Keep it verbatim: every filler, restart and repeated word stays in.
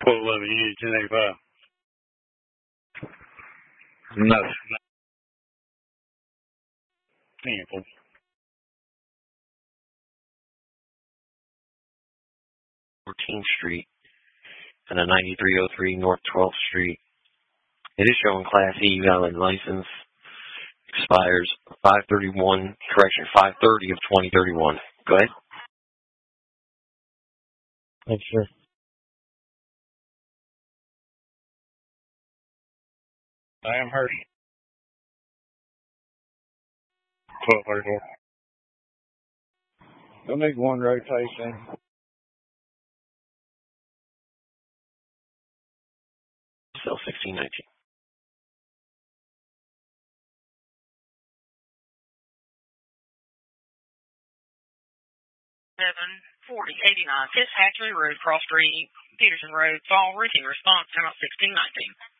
twelve eleven, Unit ten eighty-five. No. Cancel. fourteenth Street and a ninety-three oh three North twelfth Street. It is showing Class E valid license. Expires five thirty-one, correction, five thirty of twenty thirty-one. Go ahead. Thanks, sir. I am Hershey. twelve thirty-four. You'll need one rotation. Cell sixteen nineteen. seven forty eighty-nine Fitzhatchery Road, Cross Street, Peterson Road, Fall Roofing Response, channel sixteen nineteen.